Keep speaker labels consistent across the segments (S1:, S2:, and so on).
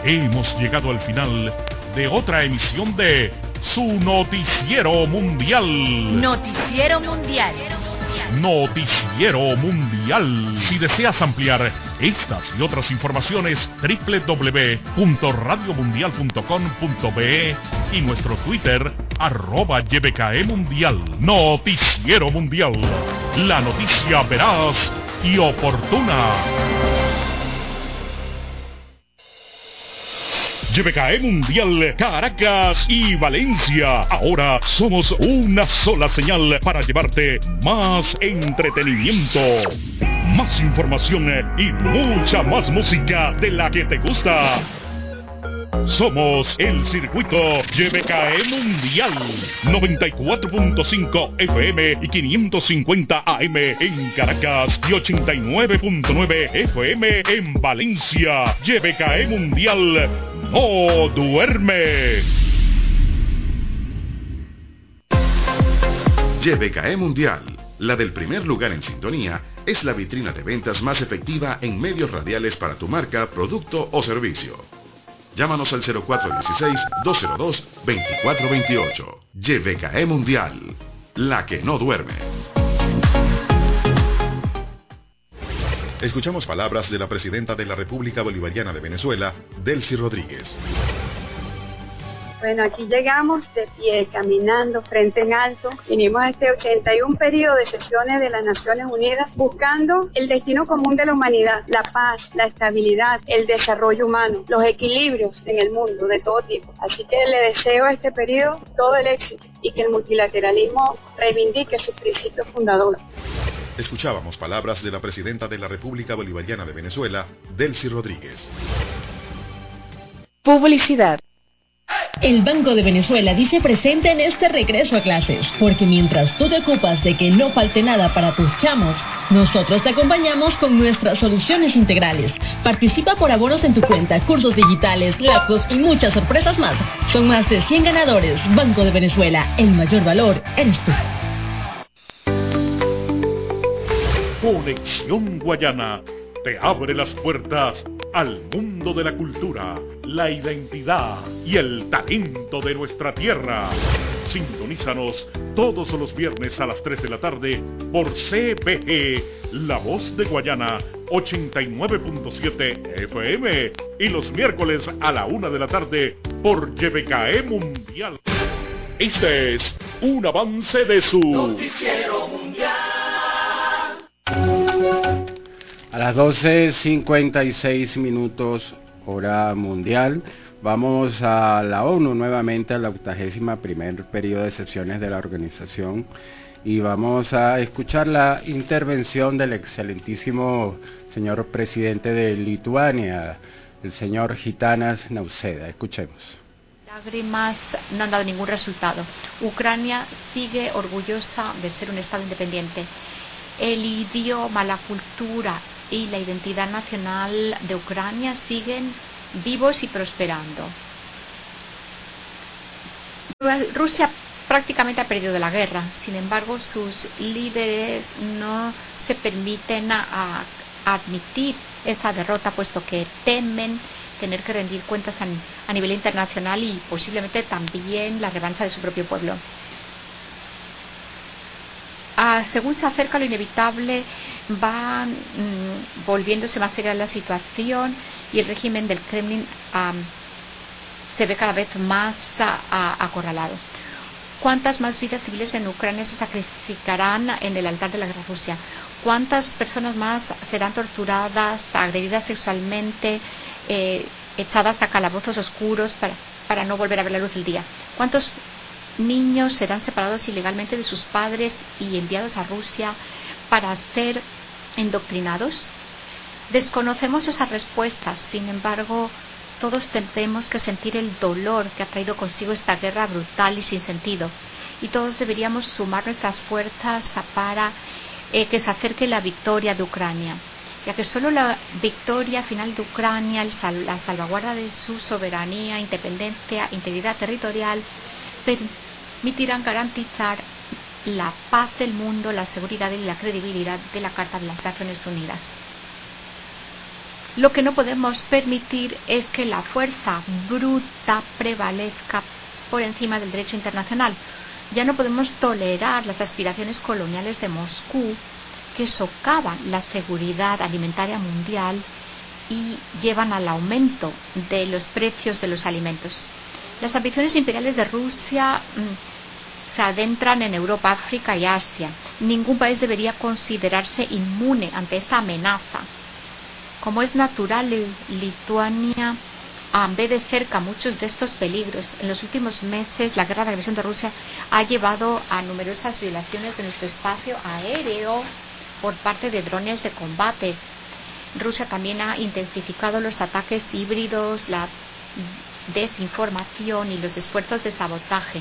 S1: Hemos llegado al final de otra emisión de su Noticiero Mundial.
S2: Noticiero Mundial.
S1: Noticiero Mundial. Si deseas ampliar estas y otras informaciones, www.radiomundial.com.be y nuestro Twitter, @YBKEmundial. Noticiero Mundial. La noticia veraz y oportuna. YBKE Mundial, Caracas y Valencia. Ahora somos una sola señal para llevarte más entretenimiento, más información y mucha más música de la que te gusta. Somos el circuito YBKE Mundial, 94.5 FM y 550 AM en Caracas y 89.9 FM en Valencia. YBKE Mundial no duerme.
S3: YBKE Mundial, la del primer lugar en sintonía, es la vitrina de ventas más efectiva en medios radiales para tu marca, producto o servicio. Llámanos al 0416-202-2428. YBKE Mundial, la que no duerme. Escuchamos palabras de la presidenta de la República Bolivariana de Venezuela, Delcy Rodríguez.
S4: Bueno, aquí llegamos de pie, caminando, frente en alto. Vinimos a este 81 periodo de sesiones de las Naciones Unidas buscando el destino común de la humanidad, la paz, la estabilidad, el desarrollo humano, los equilibrios en el mundo de todo tipo. Así que le deseo a este periodo todo el éxito y que el multilateralismo reivindique sus principios fundadores.
S3: Escuchábamos palabras de la presidenta de la República Bolivariana de Venezuela, Delcy Rodríguez.
S2: Publicidad.
S5: El Banco de Venezuela dice presente en este regreso a clases, porque mientras tú te ocupas de que no falte nada para tus chamos, nosotros te acompañamos con nuestras soluciones integrales. Participa por abonos en tu cuenta, cursos digitales, laptops y muchas sorpresas más. Son más de 100 ganadores. Banco de Venezuela, el mayor valor eres tú.
S1: Conexión Guayana te abre las puertas al mundo de la cultura, la identidad y el talento de nuestra tierra. Sintonízanos todos los viernes a las 3 de la tarde por CBG, La Voz de Guayana, 89.7 FM, y los miércoles a la 1 de la tarde por YBKE Mundial. Este es un avance de su Noticiero Mundial.
S6: A las 12:56 hora mundial, vamos a la ONU nuevamente, a la 81º periodo de sesiones de la organización, y vamos a escuchar la intervención del excelentísimo señor presidente de Lituania, el señor Gitanas Nausėda. Escuchemos.
S7: Lágrimas no han dado ningún resultado. Ucrania sigue orgullosa de ser un Estado independiente. El idioma, la cultura y la identidad nacional de Ucrania siguen vivos y prosperando. Rusia prácticamente ha perdido la guerra, sin embargo sus líderes no se permiten admitir esa derrota, puesto que temen tener que rendir cuentas a nivel internacional y posiblemente también la revancha de su propio pueblo. Según se acerca lo inevitable, va volviéndose más seria la situación y el régimen del Kremlin se ve cada vez más acorralado. ¿Cuántas más vidas civiles en Ucrania se sacrificarán en el altar de la guerra Rusia? ¿Cuántas personas más serán torturadas, agredidas sexualmente, echadas a calabozos oscuros para no volver a ver la luz del día? ¿Cuántos niños serán separados ilegalmente de sus padres y enviados a Rusia para ser endoctrinados? Desconocemos esas respuestas, sin embargo, todos tendremos que sentir el dolor que ha traído consigo esta guerra brutal y sin sentido, y todos deberíamos sumar nuestras fuerzas para que se acerque la victoria de Ucrania, ya que solo la victoria final de Ucrania, la salvaguarda de su soberanía, independencia, integridad territorial, permitirán garantizar la paz del mundo, la seguridad y la credibilidad de la Carta de las Naciones Unidas. Lo que no podemos permitir es que la fuerza bruta prevalezca por encima del derecho internacional. Ya no podemos tolerar las aspiraciones coloniales de Moscú que socavan la seguridad alimentaria mundial y llevan al aumento de los precios de los alimentos. Las ambiciones imperiales de Rusia se adentran en Europa, África y Asia. Ningún país debería considerarse inmune ante esta amenaza. Como es natural, Lituania ve de cerca muchos de estos peligros. En los últimos meses, la guerra de agresión de Rusia ha llevado a numerosas violaciones de nuestro espacio aéreo por parte de drones de combate. Rusia también ha intensificado los ataques híbridos, la desinformación y los esfuerzos de sabotaje,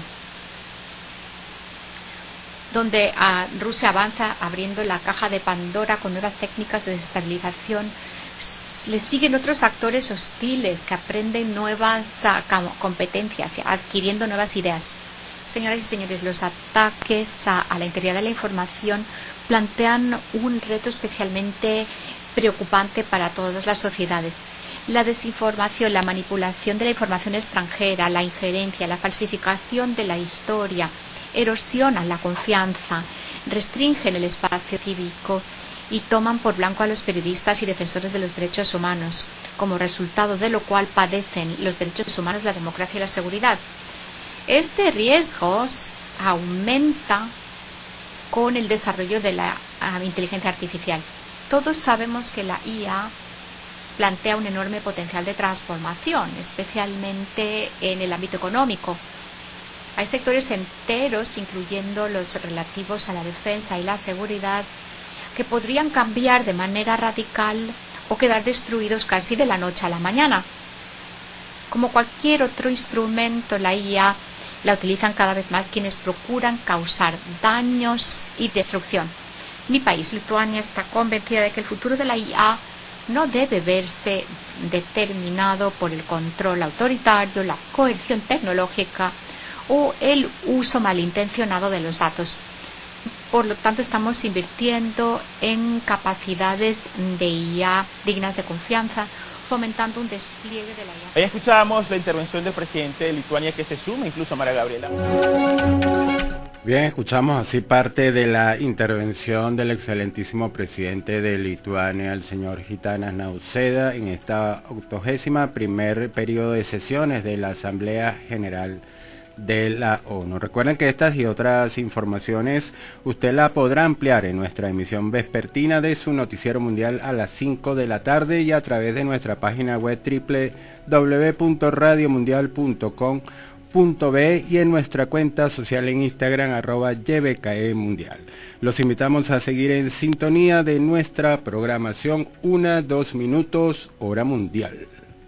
S7: donde Rusia avanza abriendo la caja de Pandora con nuevas técnicas de desestabilización. Le siguen otros actores hostiles que aprenden nuevas competencias, adquiriendo nuevas ideas. Señoras y señores, los ataques a la integridad de la información plantean un reto especialmente preocupante para todas las sociedades. La desinformación, la manipulación de la información extranjera, la injerencia, la falsificación de la historia, erosionan la confianza, restringen el espacio cívico y toman por blanco a los periodistas y defensores de los derechos humanos, como resultado de lo cual padecen los derechos humanos, la democracia y la seguridad. Este riesgo aumenta con el desarrollo de la inteligencia artificial. Todos sabemos que la IA plantea un enorme potencial de transformación, especialmente en el ámbito económico. Hay sectores enteros, incluyendo los relativos a la defensa y la seguridad, que podrían cambiar de manera radical o quedar destruidos casi de la noche a la mañana. Como cualquier otro instrumento, la IA la utilizan cada vez más quienes procuran causar daños y destrucción. Mi país, Lituania, está convencida de que el futuro de la IA no debe verse determinado por el control autoritario, la coerción tecnológica o el uso malintencionado de los datos. Por lo tanto, estamos invirtiendo en capacidades de IA dignas de confianza, fomentando un despliegue de la IA.
S8: Ahí escuchábamos la intervención del presidente de Lituania, que se suma incluso a María Gabriela.
S6: Bien, escuchamos así parte de la intervención del excelentísimo presidente de Lituania, el señor Gitanas Nausėda, en esta 81º periodo de sesiones de la Asamblea General de la ONU. Recuerden que estas y otras informaciones usted la podrá ampliar en nuestra emisión vespertina de su noticiero mundial a las 5 de la tarde y a través de nuestra página web www.radiomundial.com.be y en nuestra cuenta social en Instagram @YBKEmundial. Los invitamos a seguir en sintonía de nuestra programación 1-2 minutos hora mundial.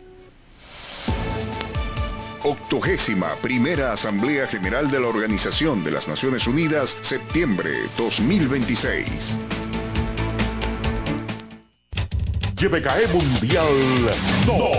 S9: 81ª Asamblea General de la Organización de las Naciones Unidas, septiembre 2026.
S1: YBKE Mundial. No.